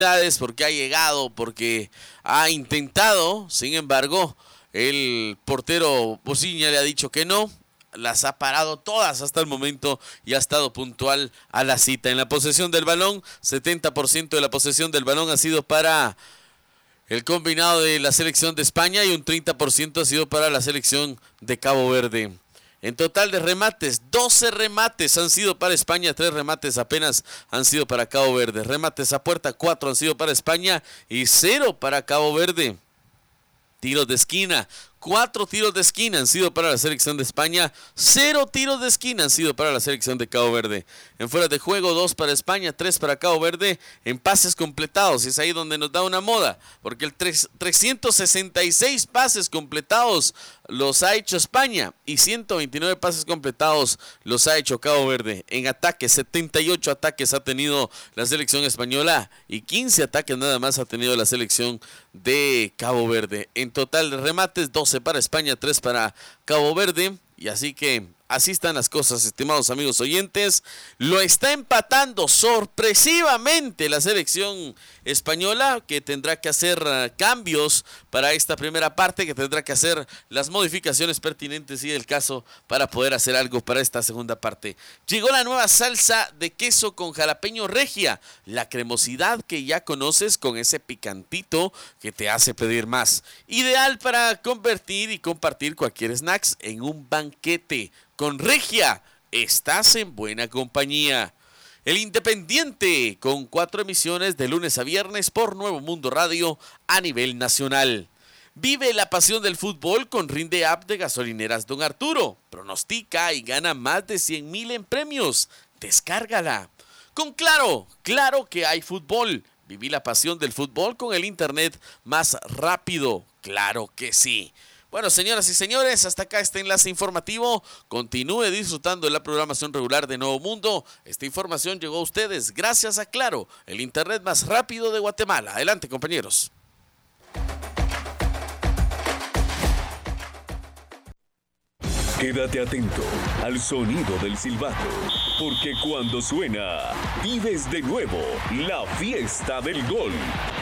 porque ha llegado, porque ha intentado. Sin embargo, el portero Bociña le ha dicho que no. Las ha parado todas hasta el momento y ha estado puntual a la cita. En la posesión del balón, 70% de la posesión del balón ha sido para el combinado de la selección de España y un 30% ha sido para la selección de Cabo Verde. En total de remates, 12 remates han sido para España, 3 remates apenas han sido para Cabo Verde. Remates a puerta, 4 han sido para España y 0 para Cabo Verde. Tiros de esquina, 4 tiros de esquina han sido para la selección de España, 0 tiros de esquina han sido para la selección de Cabo Verde. En fuera de juego, 2 para España, 3 para Cabo Verde. En pases completados, es ahí donde nos da una moda, porque el 366 pases completados los ha hecho España y 129 pases completados los ha hecho Cabo Verde. En ataques, 78 ataques ha tenido la selección española y 15 ataques nada más ha tenido la selección de Cabo Verde. En total de remates, 12 para España, 3 para Cabo Verde. Y así que así están las cosas, estimados amigos oyentes. Lo está empatando sorpresivamente la selección española, que tendrá que hacer cambios para esta primera parte, que tendrá que hacer las modificaciones pertinentes si del caso para poder hacer algo para esta segunda parte. Llegó la nueva salsa de queso con jalapeño regia, la cremosidad que ya conoces con ese picantito que te hace pedir más. Ideal para convertir y compartir cualquier snacks en un banquete. Con Regia, estás en buena compañía. El Independiente, con 4 emisiones de lunes a viernes por Nuevo Mundo Radio a nivel nacional. Vive la pasión del fútbol con Rinde App de Gasolineras Don Arturo. Pronostica y gana más de 100,000 en premios. Descárgala. Con Claro, claro que hay fútbol. Viví la pasión del fútbol con el internet más rápido. Claro que sí. Bueno, señoras y señores, hasta acá este enlace informativo. Continúe disfrutando de la programación regular de Nuevo Mundo. Esta información llegó a ustedes gracias a Claro, el internet más rápido de Guatemala. Adelante, compañeros. Quédate atento al sonido del silbato, porque cuando suena, vives de nuevo la fiesta del gol.